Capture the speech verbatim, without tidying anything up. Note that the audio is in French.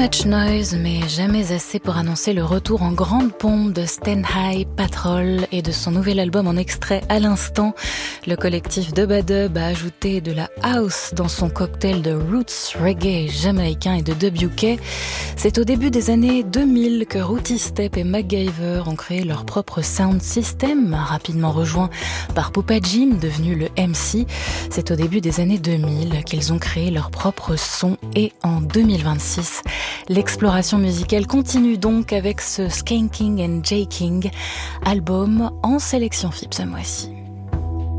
much noise, mais jamais assez pour annoncer le retour en grande pompe de Stand High Patrol et de son nouvel album en extrait à l'instant. Le collectif Dubadub a ajouté de la house dans son cocktail de roots reggae jamaïcain et de dub U K. C'est au début des années deux mille que Rooty Step et MacGyver ont créé leur propre sound system, rapidement rejoint par Poupa Jim, devenu le M C. C'est au début des années deux mille qu'ils ont créé leur propre son et en deux mille vingt-six, l'exploration musicale continue donc avec ce Skanking and Jaking, album en sélection F I B ce mois-ci.